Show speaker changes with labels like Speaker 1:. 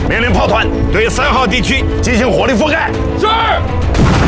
Speaker 1: 命令炮团对3号地区进行火力覆盖。
Speaker 2: 是。